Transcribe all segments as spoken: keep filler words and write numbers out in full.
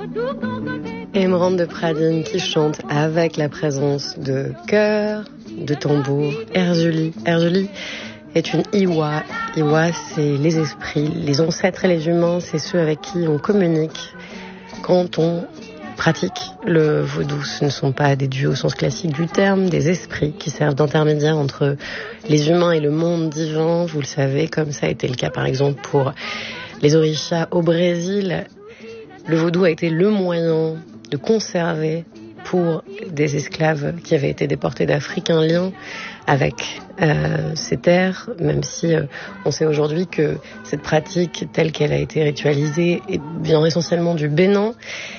Emeraude de Pradines qui chante avec la présence de chœur, de tambour. Erzulie. Erzulie est une Iwa. Iwa, c'est les esprits, les ancêtres et les humains, c'est ceux avec qui on communique quand on pratique le vaudou. Ce ne sont pas des dieux au sens classique du terme, des esprits qui servent d'intermédiaire entre les humains et le monde divin. Vous le savez, comme ça a été le cas par exemple pour les orishas au Brésil. Le vaudou a été le moyen de conserver pour des esclaves qui avaient été déportés d'Afrique un lien avec euh, ces terres, même si euh, on sait aujourd'hui que cette pratique telle qu'elle a été ritualisée vient essentiellement du Bénin.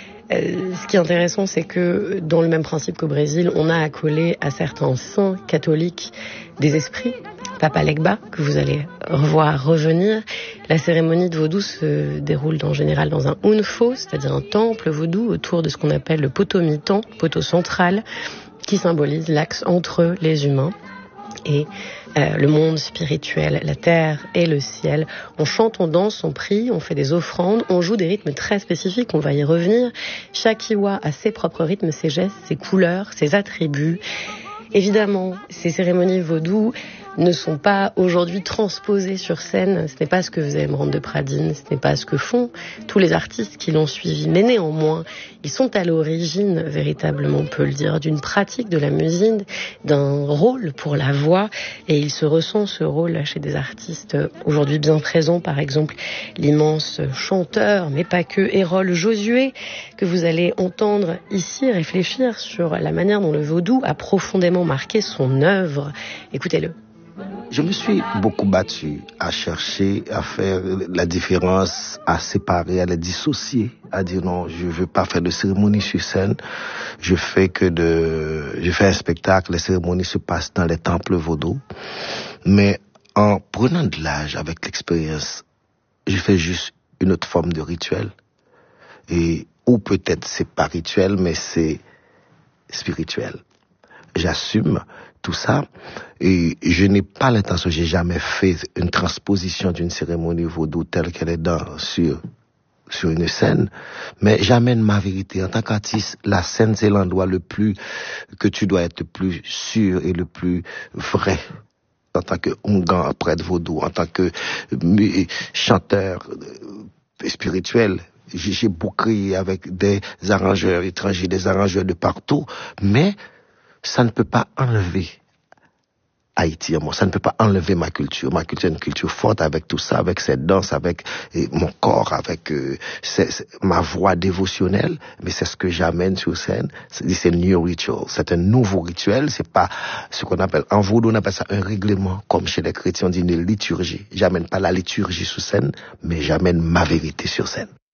Euh, ce qui est intéressant, c'est que dans le même principe qu'au Brésil, on a accolé à certains saints catholiques des esprits. Papa Legba, que vous allez revoir revenir. La cérémonie de vaudou se déroule en général dans un unfo, c'est-à-dire un temple vaudou autour de ce qu'on appelle le poteau mitan, poteau central, qui symbolise l'axe entre les humains et euh, le monde spirituel, la terre et le ciel. On chante, on danse, on prie, on fait des offrandes, on joue des rythmes très spécifiques, on va y revenir. Chaque Iwa a ses propres rythmes, ses gestes, ses couleurs, ses attributs. Évidemment, ces cérémonies vaudou ne sont pas aujourd'hui transposées sur scène. Ce n'est pas ce que faisait Emeraude de Pradines, ce n'est pas ce que font tous les artistes qui l'ont suivi. Mais néanmoins, ils sont à l'origine, véritablement, on peut le dire, d'une pratique de la musique, d'un rôle pour la voix. Et il se ressent ce rôle chez des artistes aujourd'hui bien présents. Par exemple, l'immense chanteur, mais pas que, Erol Josué, que vous allez entendre ici réfléchir sur la manière dont le vaudou a profondément marqué son œuvre. Écoutez-le. Je me suis beaucoup battu à chercher à faire la différence, à séparer, à les dissocier, à dire non, je veux pas faire de cérémonie sur scène, je fais que de, je fais un spectacle, les cérémonies se passent dans les temples vaudou, mais en prenant de l'âge avec l'expérience, je fais juste une autre forme de rituel, et ou peut-être c'est pas rituel, mais c'est spirituel. J'assume tout ça et je n'ai pas l'intention, j'ai jamais fait une transposition d'une cérémonie vaudou telle qu'elle est dans, sur, sur une scène, mais j'amène ma vérité. En tant qu'artiste, la scène c'est l'endroit le plus, que tu dois être le plus sûr et le plus vrai. En tant que Ongan, prêtre vaudou, en tant que chanteur spirituel, j'ai beau crier avec des arrangeurs étrangers, des arrangeurs de partout, mais ça ne peut pas enlever Haïti, moi, ça ne peut pas enlever ma culture. Ma culture est une culture forte avec tout ça, avec cette danse, avec et, mon corps, avec euh, c'est, c'est, ma voix dévotionnelle. Mais c'est ce que j'amène sur scène. C'est, c'est new ritual. C'est un nouveau rituel. C'est pas ce qu'on appelle, en vaudou, on appelle ça un règlement, comme chez les chrétiens, on dit une liturgie. J'amène pas la liturgie sur scène, mais j'amène ma vérité sur scène.